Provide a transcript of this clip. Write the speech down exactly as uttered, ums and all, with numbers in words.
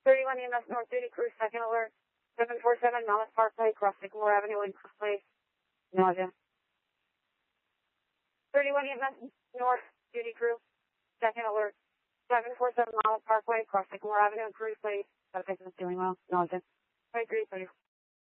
thirty-one E M S North Duty Crew, second alert. seven four seven Monmouth Parkway, across Sycamore Avenue in Cross Place. Nausea. thirty-one E M S North Duty Crew, second alert. seven four seven Monmouth Parkway, across Sycamore Avenue in Cross Place. That patient's doing well. Nausea. twenty-three, thirty-four.